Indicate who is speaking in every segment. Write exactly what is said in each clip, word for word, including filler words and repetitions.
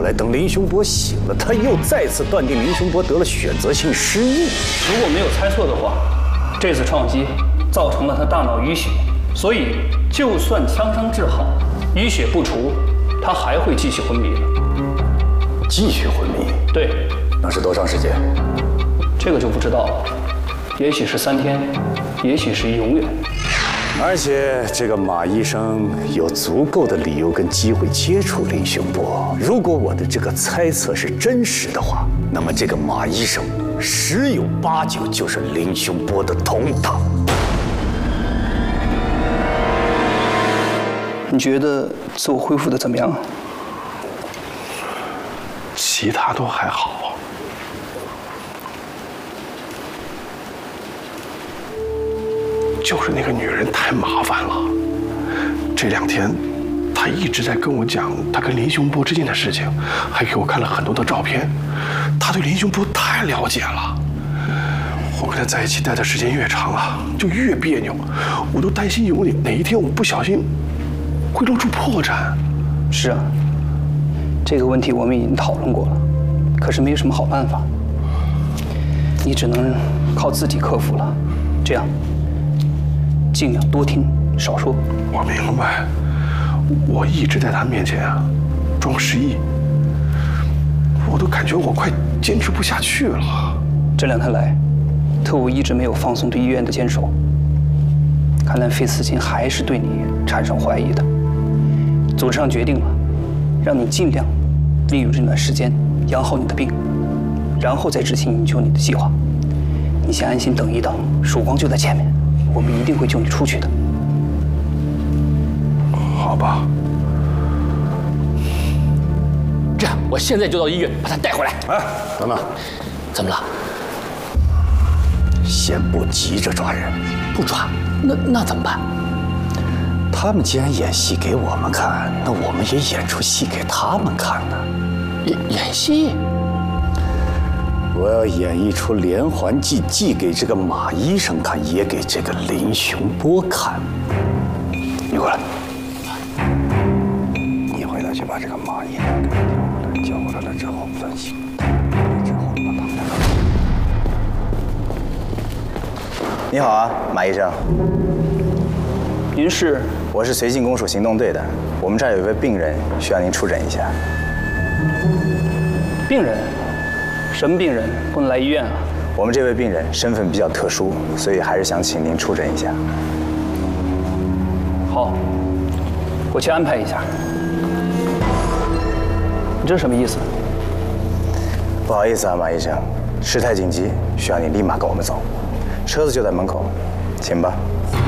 Speaker 1: 来，等林雄波醒了，他又再次断定林雄波得了选择性失忆。
Speaker 2: 如果没有猜错的话，这次撞击造成了他大脑淤血，所以就算枪伤治好，淤血不除，他还会继续昏迷的。
Speaker 1: 继续昏迷？
Speaker 2: 对。
Speaker 1: 那是多长时间？
Speaker 2: 这个就不知道了，也许是三天，也许是永远。
Speaker 1: 而且这个马医生有足够的理由跟机会接触林雄波。如果我的这个猜测是真实的话，那么这个马医生十有八九就是林雄波的同党。
Speaker 2: 你觉得自我恢复的怎么样？
Speaker 3: 其他都还好。就是那个女人太麻烦了。这两天，她一直在跟我讲她跟林雄波之间的事情，还给我看了很多的照片。她对林雄波太了解了。我跟他在一起待的时间越长啊，就越别扭。我都担心有哪一天我不小心会露出破绽。
Speaker 2: 是啊，这个问题我们已经讨论过了，可是没有什么好办法。你只能靠自己克服了。这样。尽量多听少说。
Speaker 3: 我明白，我一直在他面前啊装失忆，我都感觉我快坚持不下去了。
Speaker 2: 这两天来，特务一直没有放松对医院的坚守，看来费思琴还是对你产生怀疑的。组织上决定了，让你尽量利用这段时间养好你的病，然后再执行营救你的计划。你先安心等一等，曙光就在前面。我们一定会救你出去的。
Speaker 3: 好吧。
Speaker 4: 这样，我现在就到医院把他带回来。
Speaker 1: 哎，等等，
Speaker 4: 怎么了？
Speaker 1: 先不急着抓人，
Speaker 4: 不抓，那那怎么办？
Speaker 1: 他们既然演戏给我们看，那我们也演出戏给他们看呢。
Speaker 4: 演演戏？
Speaker 1: 我要演绎出连环计，既给这个马医生看，也给这个林雄波看。你过来，你回头去把这个马医生给我叫过来了之后分析，之后把他们两个。
Speaker 5: 你好啊，马医生。
Speaker 2: 您是？
Speaker 5: 我是绥靖公署行动队的，我们这儿有一位病人需要您出诊一下。
Speaker 2: 病人？什么病人不能来医院啊？
Speaker 5: 我们这位病人身份比较特殊，所以还是想请您出诊一下。
Speaker 2: 好，我去安排一下。你这什么意思？
Speaker 5: 不好意思啊，马医生，事态紧急，需要你立马跟我们走。车子就在门口，请吧。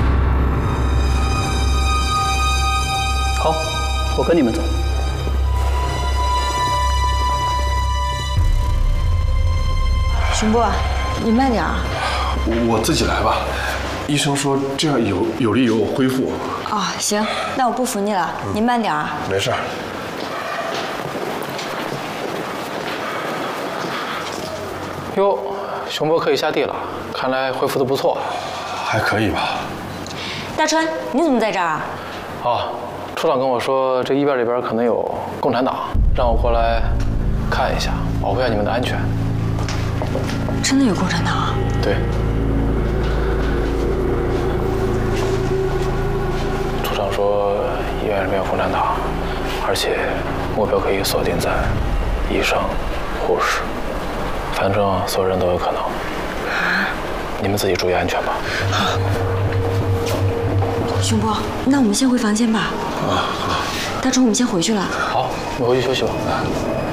Speaker 2: 好，我跟你们走。
Speaker 6: 雄波，你慢点啊。
Speaker 3: 我自己来吧。医生说这样有有利于我恢复。
Speaker 6: 哦，行，那我不扶你了，你慢点啊。
Speaker 3: 没事。
Speaker 7: 哟，雄波可以下地了，看来恢复的不错。
Speaker 3: 还可以吧。
Speaker 6: 大川，你怎么在这儿啊？
Speaker 7: 哦，处长跟我说这医院里边可能有共产党，让我过来看一下，保护一下你们的安全。
Speaker 6: 真的有共产党啊？
Speaker 7: 对。处长说医院里面有共产党，而且目标可以锁定在医生、护士，反正所有人都有可能。你们自己注意安全吧。
Speaker 6: 好。雄波，那我们先回房间吧。
Speaker 3: 啊，好。
Speaker 6: 大川，我们先回去了。
Speaker 7: 好，你回去休息吧。